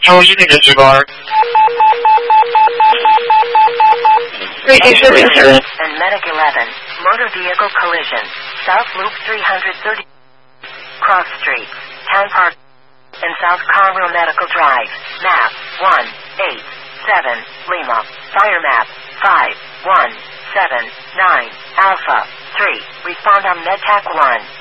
1那个disregard. And Medic 11, motor vehicle collision, South Loop 330, Cross Street, Town Park, and South Conroe Medical Drive, map 187, Lima, fire map 5179, Alpha 3, respond on MedTac 1.